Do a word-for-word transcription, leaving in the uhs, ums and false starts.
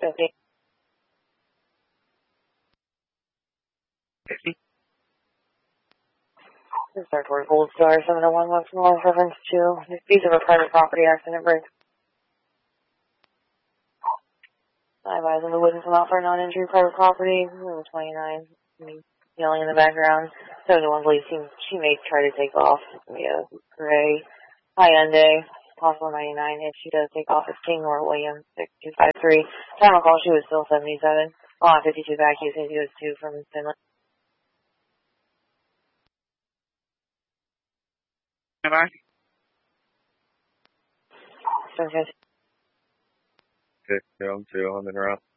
fifty. fifty? This is our toward Gold Star, seven oh one West Mall, reference to these are a private property accident break. I advise on the witness come out for a non-injury private property, twenty-nine, yelling in the background. seventy-one believes she, she may try to take off. Yeah, gray, Hyundai, possible ninety-nine. If she does take off, it's King Nor Williams, six two five three. Time of call, she was still seventy-seven. On fifty-two back, using U S two from Finland. Bye-bye. Okay. Okay, I'm two, I'm in route.